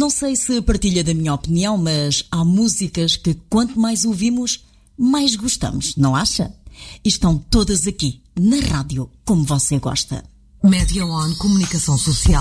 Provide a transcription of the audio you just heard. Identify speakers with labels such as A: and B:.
A: Não sei se partilha da minha opinião, mas há músicas que quanto mais ouvimos, mais gostamos, não acha? E estão todas aqui, na rádio, como você gosta.
B: Média On Comunicação Social.